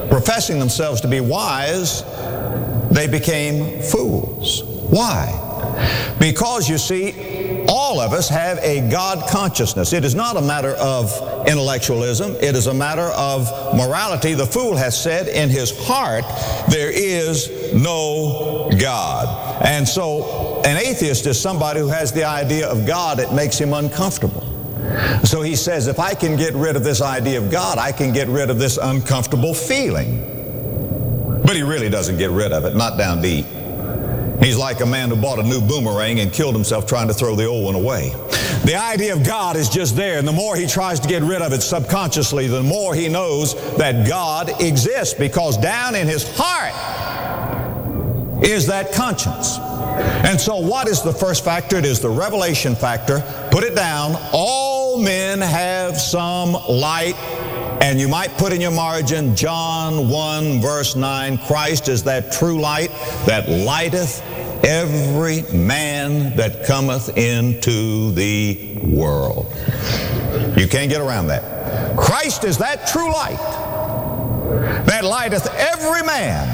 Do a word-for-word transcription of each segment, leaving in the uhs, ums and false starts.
professing themselves to be wise, they became fools. Why? Because, you see, all of us have a God consciousness. It is not a matter of intellectualism. It is a matter of morality. The fool has said in his heart, there is no God. And so an atheist is somebody who has the idea of God that makes him uncomfortable. So he says, if I can get rid of this idea of God, I can get rid of this uncomfortable feeling. But he really doesn't get rid of it, not down deep. He's like a man who bought a new boomerang and killed himself trying to throw the old one away. The idea of God is just there, and the more he tries to get rid of it subconsciously, the more he knows that God exists, because down in his heart is that conscience. And so what is the first factor? It is the revelation factor. Put it down. All men have some light. And you might put in your margin, John one verse nine, Christ is that true light that lighteth every man that cometh into the world. You can't get around that. Christ is that true light that lighteth every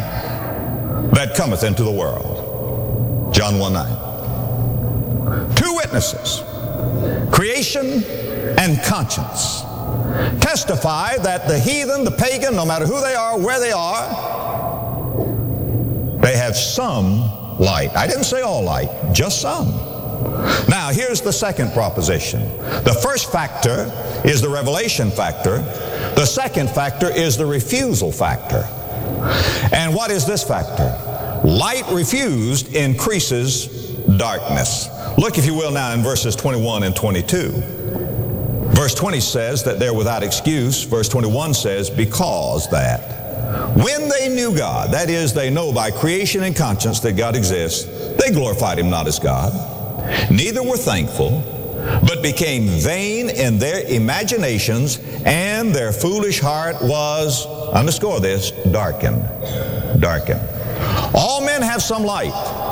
man that cometh into the world. John one nine. Two witnesses, creation and conscience, testify that the heathen, the pagan, no matter who they are, where they are, they have some light. I didn't say all light, just some. Now, here's the second proposition. The first factor is the revelation factor. The second factor is the refusal factor. And what is this factor? Light refused increases darkness. Look, if you will, now in verses twenty-one and twenty-two. Verse twenty says that they're without excuse. Verse twenty-one says, because that when they knew God, that is, they know by creation and conscience that God exists, they glorified him not as God, neither were thankful, but became vain in their imaginations, and their foolish heart was, underscore this, darkened. Darkened. All men have some light.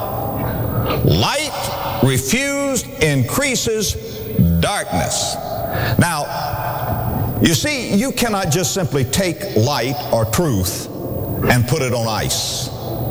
Light refused increases darkness. Now, you see, you cannot just simply take light or truth and put it on ice.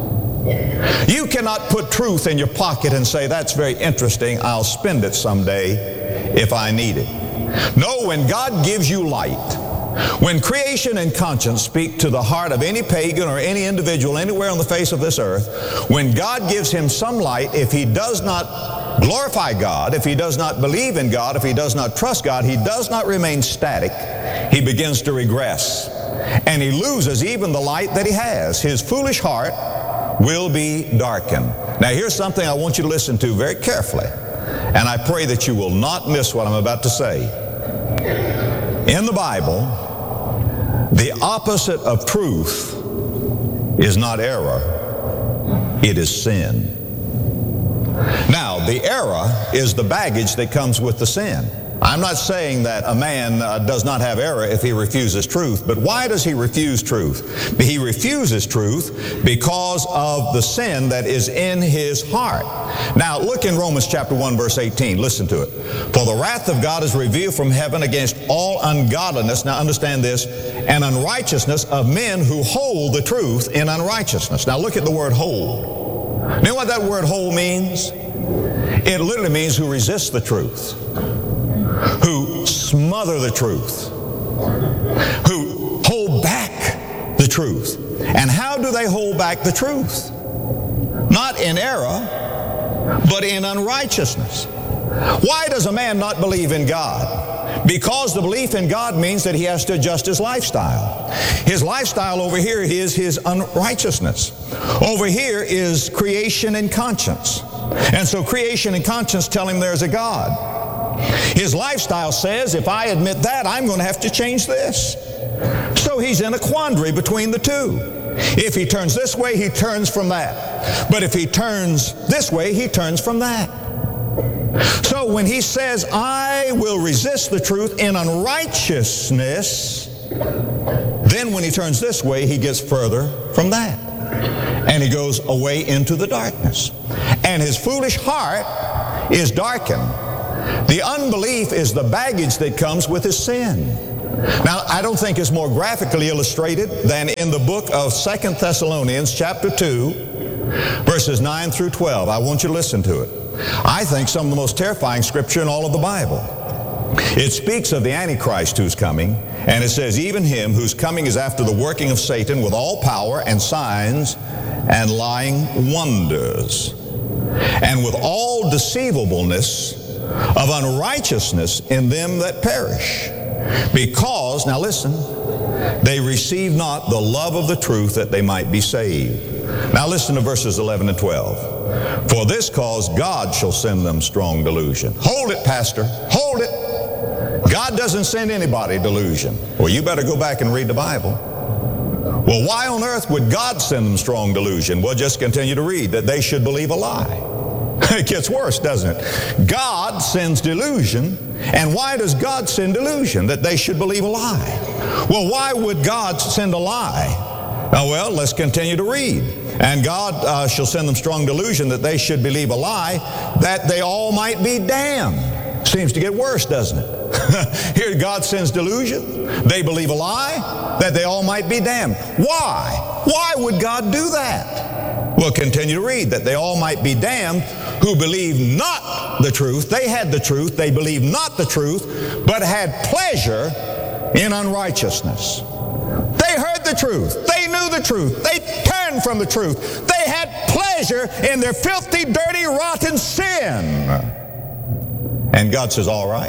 You cannot put truth in your pocket and say, that's very interesting, I'll spend it someday if I need it. No, when God gives you light, when creation and conscience speak to the heart of any pagan or any individual anywhere on the face of this earth, when God gives him some light, if he does not glorify God, if he does not believe in God, if he does not trust God, he does not remain static. He begins to regress. And he loses even the light that he has. His foolish heart will be darkened. Now here's something I want you to listen to very carefully. And I pray that you will not miss what I'm about to say. In the Bible, the opposite of truth is not error, it is sin. Now, the error is the baggage that comes with the sin. I'm not saying that a man uh, does not have error if he refuses truth, but why does he refuse truth? He refuses truth because of the sin that is in his heart. Now, look in Romans chapter one, verse eighteen. Listen to it. For the wrath of God is revealed from heaven against all ungodliness, now understand this, and unrighteousness of men who hold the truth in unrighteousness. Now, look at the word hold. You know what that word hold means? It literally means who resist the truth, who smother the truth, who hold back the truth. And how do they hold back the truth? Not in error, but in unrighteousness. Why does a man not believe in God? Because the belief in God means that he has to adjust his lifestyle. His lifestyle over here is his unrighteousness. Over here is creation and conscience. And so creation and conscience tell him there's a God. His lifestyle says, if I admit that, I'm going to have to change this. So he's in a quandary between the two. If he turns this way, he turns from that. But if he turns this way, he turns from that. So when he says, I will resist the truth in unrighteousness, then when he turns this way, he gets further from that. And he goes away into the darkness. And his foolish heart is darkened. The unbelief is the baggage that comes with his sin. Now, I don't think it's more graphically illustrated than in the book of Second Thessalonians chapter two, verses nine through twelve. I want you to listen to it. I think some of the most terrifying scripture in all of the Bible. It speaks of the Antichrist who's coming, and it says, even him whose coming is after the working of Satan with all power and signs and lying wonders, and with all deceivableness of unrighteousness in them that perish. Because, now listen, they receive not the love of the truth that they might be saved. Now listen to verses eleven and twelve. For this cause God shall send them strong delusion. Hold it, Pastor. Hold it. God doesn't send anybody delusion. Well, you better go back and read the Bible. Well, why on earth would God send them strong delusion? Well, just continue to read that they should believe a lie. It gets worse, doesn't it? God sends delusion. And why does God send delusion? That they should believe a lie. Well, why would God send a lie? Now, well, let's continue to read. And God uh, shall send them strong delusion that they should believe a lie, that they all might be damned. Seems to get worse, doesn't it? Here God sends delusion. They believe a lie, that they all might be damned. Why? Why would God do that? Well, continue to read, that they all might be damned who believe not the truth. They had the truth. They believed not the truth, but had pleasure in unrighteousness. They heard the truth. They knew the truth. They turned from the truth. They had pleasure in their filthy, dirty, rotten sin. And God says, all right.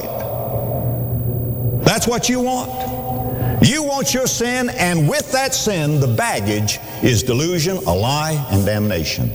That's what you want. You want your sin, and with that sin, the baggage is delusion, a lie, and damnation.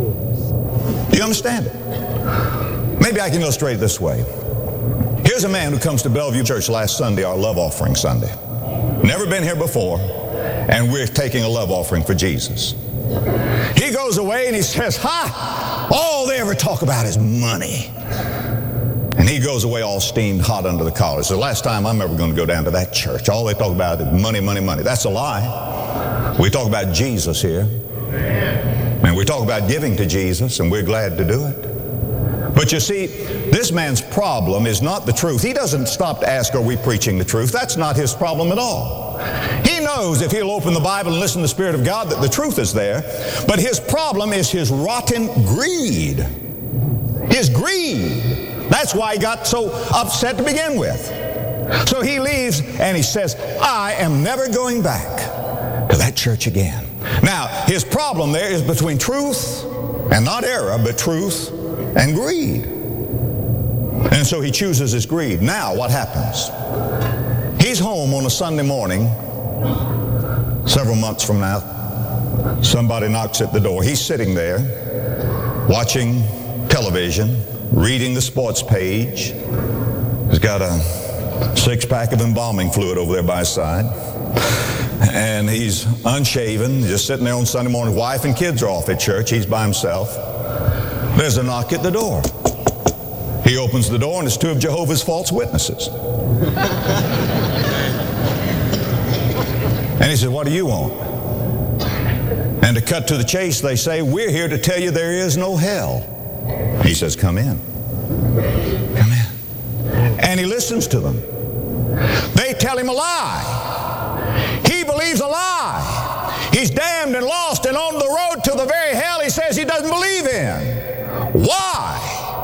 Do you understand it? Maybe I can illustrate it this way. Here's a man who comes to Bellevue Church last Sunday, our love offering Sunday. Never been here before, and we're taking a love offering for Jesus. He goes away and he says, ha! All they ever talk about is money. And he goes away all steamed hot under the collar. It's the last time I'm ever going to go down to that church. All they talk about is money, money, money. That's a lie. We talk about Jesus here. And we talk about giving to Jesus, and we're glad to do it. But you see, this man's problem is not the truth. He doesn't stop to ask, are we preaching the truth? That's not his problem at all. He knows if he'll open the Bible and listen to the Spirit of God that the truth is there. But his problem is his rotten greed. His greed. That's why he got so upset to begin with. So he leaves and he says, I am never going back to that church again. Now, his problem there is between truth and not error, but truth and greed. And so he chooses his greed. Now, what happens? He's home on a Sunday morning, several months from now. Somebody knocks at the door. He's sitting there, watching television, reading the sports page. He's got a six-pack of embalming fluid over there by his side. And he's unshaven, just sitting there on Sunday morning. Wife and kids are off at church. He's by himself. There's a knock at the door. He opens the door, and it's two of Jehovah's false witnesses. And he says, what do you want? And to cut to the chase, they say, we're here to tell you there is no hell. He says, come in. Come in. And he listens to them. They tell him a lie. He believes a lie. He's damned and lost and on the road to the very hell he says he doesn't believe in. Why?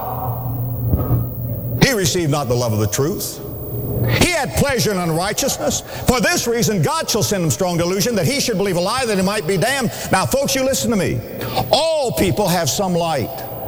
He received not the love of the truth. He had pleasure in unrighteousness. For this reason, God shall send him strong delusion, that he should believe a lie, that he might be damned. Now, folks, you listen to me. All people have some light.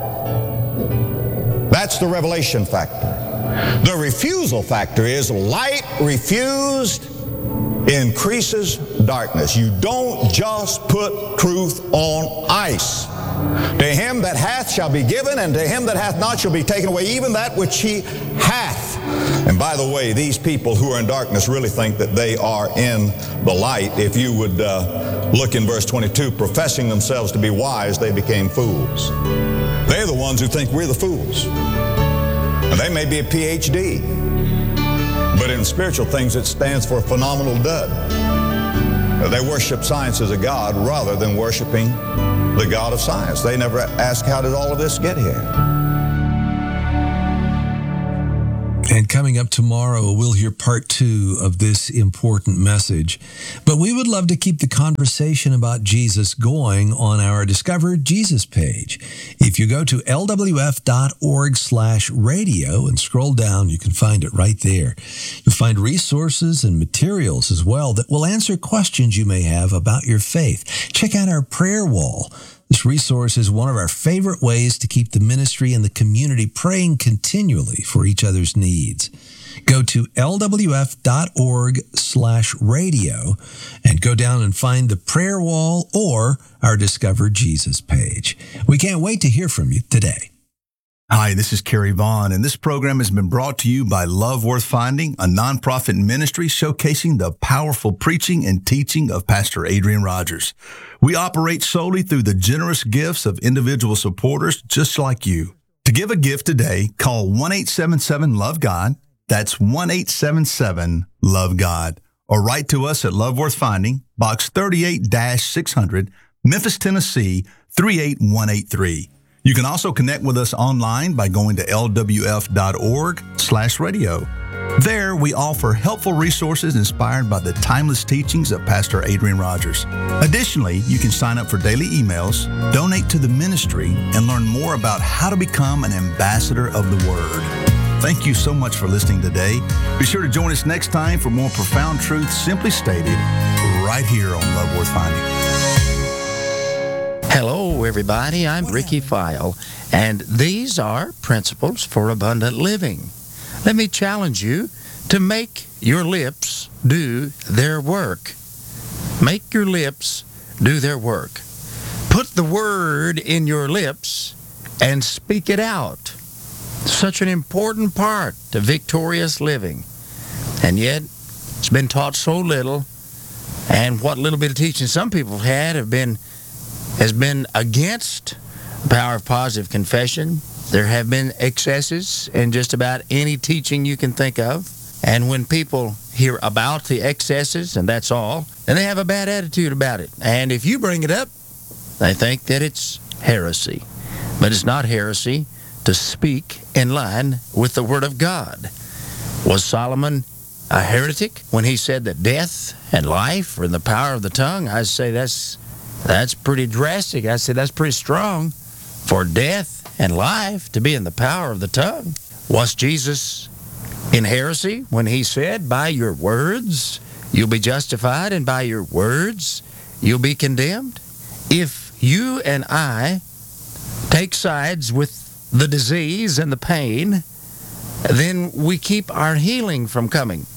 That's the revelation factor. The refusal factor is light refused increases darkness. You don't just put truth on ice. To him that hath shall be given, and to him that hath not shall be taken away even that which he hath. And by the way, these people who are in darkness really think that they are in the light. If you would uh, look in verse twenty-two, professing themselves to be wise, they became fools. They're the ones who think we're the fools. And they may be a P H D, but in spiritual things it stands for phenomenal dud. They worship science as a god rather than worshiping the God of science. They never ask, how did all of this get here? And coming up tomorrow, we'll hear part two of this important message. But we would love to keep the conversation about Jesus going on our Discover Jesus page. If you go to L W F dot org slash radio and scroll down, you can find it right there. You'll find resources and materials as well that will answer questions you may have about your faith. Check out our prayer wall. This resource is one of our favorite ways to keep the ministry and the community praying continually for each other's needs. Go to L W F dot org slash radio and go down and find the prayer wall or our Discover Jesus page. We can't wait to hear from you today. Hi, this is Kerry Vaughn, and this program has been brought to you by Love Worth Finding, a nonprofit ministry showcasing the powerful preaching and teaching of Pastor Adrian Rogers. We operate solely through the generous gifts of individual supporters just like you. To give a gift today, call one eight seven seven love God. That's one eight seven seven love God. Or write to us at Love Worth Finding, Box thirty-eight six hundred, Memphis, Tennessee, three eight one eight three. You can also connect with us online by going to L W F dot org slash radio. There, we offer helpful resources inspired by the timeless teachings of Pastor Adrian Rogers. Additionally, you can sign up for daily emails, donate to the ministry, and learn more about how to become an ambassador of the Word. Thank you so much for listening today. Be sure to join us next time for more profound truths simply stated right here on Love Worth Finding. Hello, everybody. I'm Ricky File, and these are Principles for Abundant Living. Let me challenge you to make your lips do their work. Make your lips do their work. Put the word in your lips and speak it out. Such an important part to victorious living. And yet, it's been taught so little, and what little bit of teaching some people have had have been has been against the power of positive confession. There have been excesses in just about any teaching you can think of. And when people hear about the excesses, and that's all, then they have a bad attitude about it. And if you bring it up, they think that it's heresy. But it's not heresy to speak in line with the Word of God. Was Solomon a heretic when he said that death and life are in the power of the tongue? I say that's That's pretty drastic. I said that's pretty strong for death and life to be in the power of the tongue. Was Jesus in heresy when he said, by your words you'll be justified and by your words you'll be condemned? If you and I take sides with the disease and the pain, then we keep our healing from coming.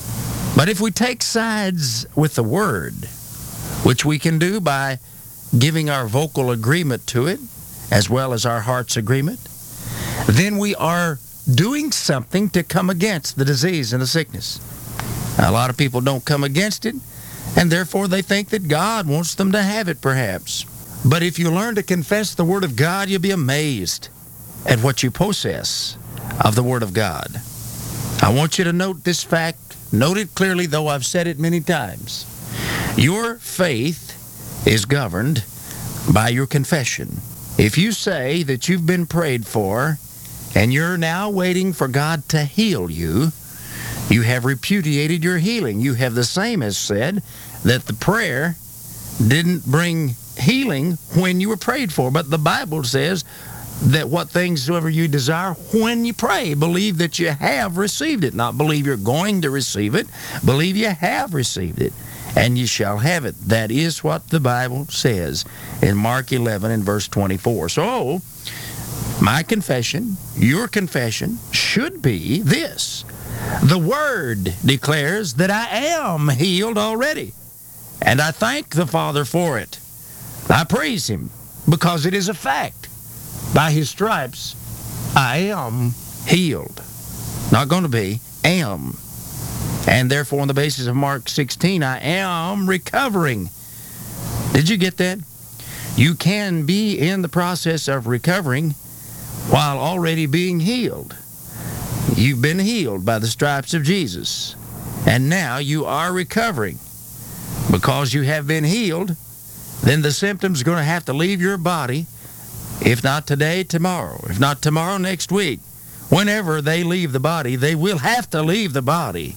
But if we take sides with the Word, which we can do by giving our vocal agreement to it, as well as our heart's agreement, then we are doing something to come against the disease and the sickness. Now, a lot of people don't come against it, and therefore they think that God wants them to have it, perhaps. But if you learn to confess the Word of God, you'll be amazed at what you possess of the Word of God. I want you to note this fact. Note it clearly, though I've said it many times. Your faith is governed by your confession. If you say that you've been prayed for and you're now waiting for God to heal you, you have repudiated your healing. You have the same as said that the prayer didn't bring healing when you were prayed for. But the Bible says that what things soever you desire when you pray, believe that you have received it. Not believe you're going to receive it. Believe you have received it, and you shall have it. That is what the Bible says in Mark eleven and verse twenty-four. So, my confession, your confession, should be this. The Word declares that I am healed already, and I thank the Father for it. I praise Him because it is a fact. By His stripes, I am healed. Not going to be, am. And therefore, on the basis of Mark sixteen, I am recovering. Did you get that? You can be in the process of recovering while already being healed. You've been healed by the stripes of Jesus. And now you are recovering. Because you have been healed, then the symptoms are going to have to leave your body. If not today, tomorrow. If not tomorrow, next week. whenever they leave the body, they will have to leave the body.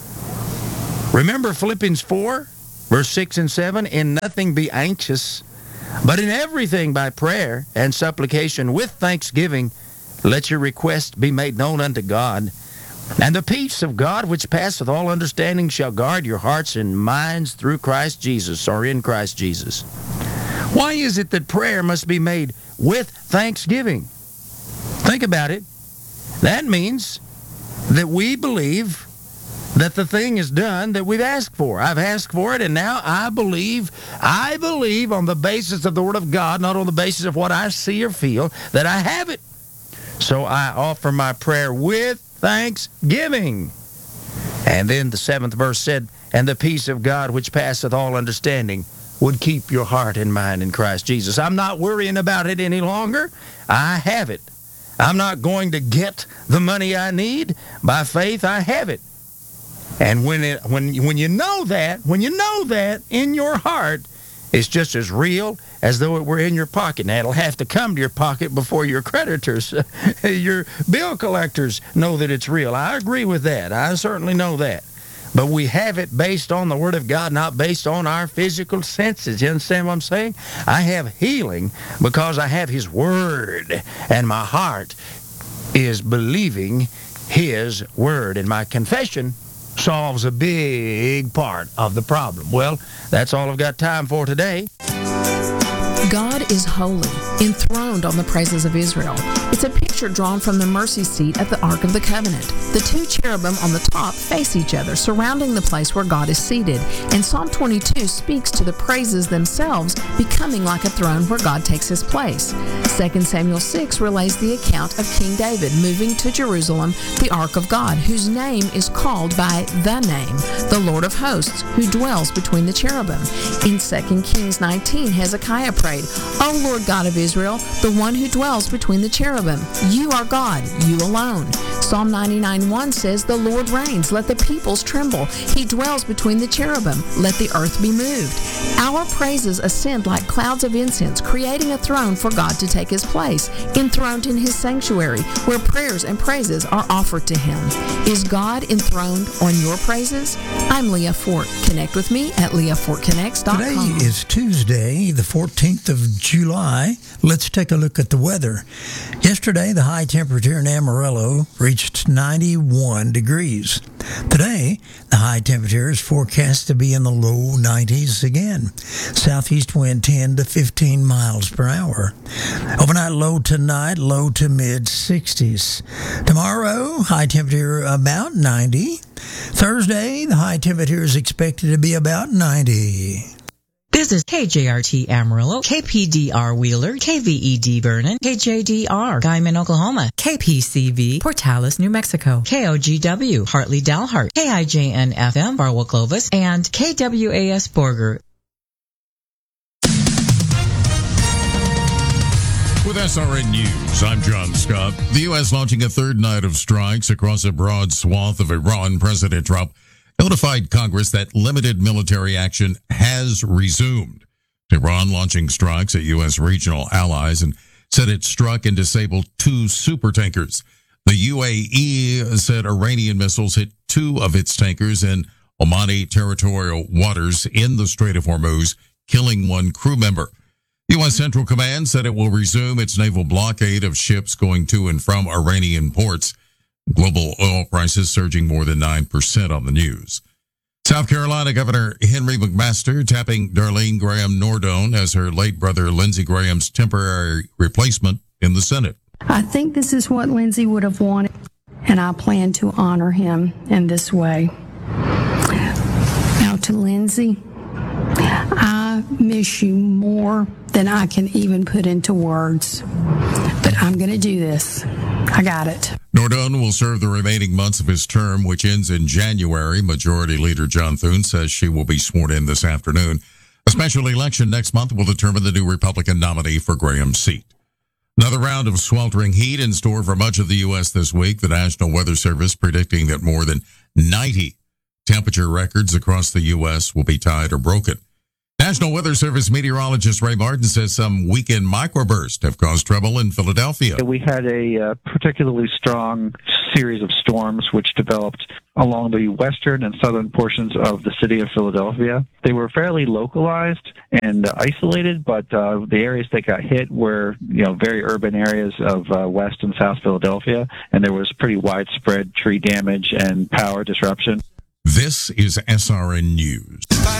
Remember Philippians four, verse six and seven, in nothing be anxious, but in everything by prayer and supplication with thanksgiving, let your requests be made known unto God. And the peace of God, which passeth all understanding, shall guard your hearts and minds through Christ Jesus, or in Christ Jesus. Why is it that prayer must be made with thanksgiving? Think about it. That means that we believe that the thing is done that we've asked for. I've asked for it, and now I believe, I believe on the basis of the Word of God, not on the basis of what I see or feel, that I have it. So I offer my prayer with thanksgiving. And then the seventh verse said, and the peace of God which passeth all understanding would keep your heart and mind in Christ Jesus. I'm not worrying about it any longer. I have it. I'm not going to get the money I need. By faith, I have it. And when it, when when you know that, when you know that in your heart, it's just as real as though it were in your pocket. Now, it'll have to come to your pocket before your creditors, your bill collectors know that it's real. I agree with that. I certainly know that. But we have it based on the Word of God, not based on our physical senses. You understand what I'm saying? I have healing because I have His Word, and my heart is believing His Word. And my confession solves a big part of the problem. Well, that's all I've got time for today. God is holy, enthroned on the praises of Israel. It's a picture drawn from the mercy seat at the Ark of the Covenant. The two cherubim on the top face each other, surrounding the place where God is seated. And Psalm twenty-two speaks to the praises themselves becoming like a throne where God takes His place. Second Samuel six relays the account of King David moving to Jerusalem the Ark of God, whose name is called by the name, the Lord of hosts, who dwells between the cherubim. In Second Kings nineteen, Hezekiah prayed, O Lord God of Israel, the one who dwells between the cherubim, you are God, you alone. Psalm ninety-nine one says, the Lord reigns, let the peoples tremble. He dwells between the cherubim, let the earth be moved. Our praises ascend like clouds of incense, creating a throne for God to take His place, enthroned in His sanctuary, where prayers and praises are offered to Him. Is God enthroned on your praises? I'm Leah Fort. Connect with me at leah fort connects dot com. Today is Tuesday, the fourteenth of July. Let's take a look at the weather. Yesterday, the high temperature in Amarillo reached ninety-one degrees. Today, the high temperature is forecast to be in the low nineties again. Southeast wind ten to fifteen miles per hour. Overnight low tonight, low to mid sixties. Tomorrow, high temperature about ninety. Thursday, the high temperature is expected to be about ninety. This is K J R T Amarillo, K P D R Wheeler, K V E D Vernon, K J D R Guyman, Oklahoma, K P C V Portales, New Mexico, K O G W Hartley Dalhart, K I J N F M Barwell Clovis, and K W A S Borger. With S R N News, I'm John Scott. The U S launching a third night of strikes across a broad swath of Iran. President Trump notified Congress that limited military action has resumed. Iran launching strikes at U S regional allies and said it struck and disabled two supertankers. The U A E said Iranian missiles hit two of its tankers in Omani territorial waters in the Strait of Hormuz, killing one crew member. U S Central Command said it will resume its naval blockade of ships going to and from Iranian ports. Global oil prices surging more than nine percent on the news. South Carolina Governor Henry McMaster tapping Darlene Graham Nordone as her late brother Lindsey Graham's temporary replacement in the Senate. I think this is what Lindsey would have wanted, and I plan to honor him in this way. Now to Lindsey, I miss you more than I can even put into words, but I'm going to do this. I got it. Nordone will serve the remaining months of his term, which ends in January. Majority Leader John Thune says she will be sworn in this afternoon. A special election next month will determine the new Republican nominee for Graham's seat. Another round of sweltering heat in store for much of the U S this week. The National Weather Service predicting that more than ninety temperature records across the U S will be tied or broken. National Weather Service meteorologist Ray Martin says some weekend microbursts have caused trouble in Philadelphia. We had a uh, particularly strong series of storms which developed along the western and southern portions of the city of Philadelphia. They were fairly localized and uh, isolated, but uh, the areas that got hit were, you know, very urban areas of uh, West and South Philadelphia, and there was pretty widespread tree damage and power disruption. This is S R N News.